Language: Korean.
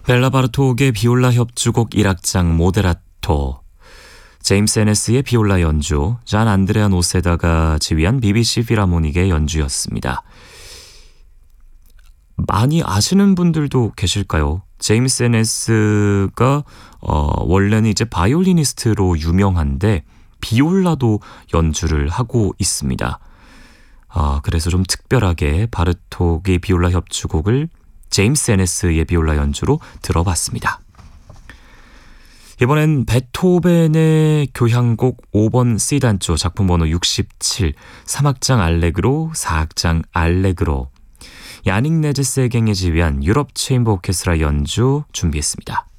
벨라 바르톡의 비올라 협주곡 1악장 모데라토, 제임스 에네스의 비올라 연주, 잔 안드레아 노세다가 지휘한 BBC 필하모닉의 연주였습니다. 많이 아시는 분들도 계실까요? 제임스 에네스가 원래는 이제 바이올리니스트로 유명한데 비올라도 연주를 하고 있습니다. 그래서 좀 특별하게 바르톡의 비올라 협주곡을 제임스 에네스의 비올라 연주로 들어봤습니다. 이번엔 베토벤의 교향곡 5번 C단조 작품 번호 67, 3악장 알레그로, 4악장 알레그로, 야닉 네제세갱에 지휘한 유럽 체인버 오케스트라 연주 준비했습니다.